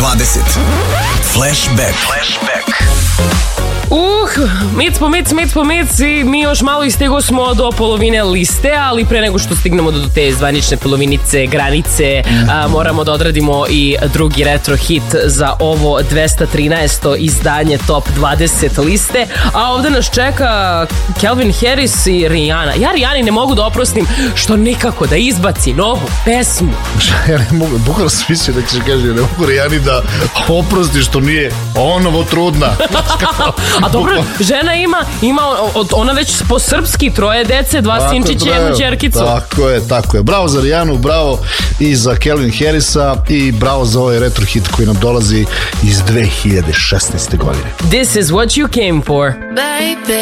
20. Flashback. Mic i mi još malo stigo smo do polovine liste, ali pre nego što stignemo do te zvanične polovinice, granice, moramo da odradimo i drugi retro hit za ovo 213. izdanje Top 20 liste, a ovde nas čeka Calvin Harris i Rihanna. Ja Rihanni ne mogu da oprostim što nikako da izbaci novu pesmu. Ja ne mogu, bukvalno sam mislio da ćeš kaže, ne mogu Rihanni da oprosti što nije onovo trudna. A dobro, žena ima ona već po srpski 3 dece, 2 sinčića, 1 ćerkicu. Tako je. Bravo za Rihannu, bravo i za Calvin Harrisa i bravo za ovaj retro hit koji nam dolazi iz 2016. godine. This is what you came for. Baby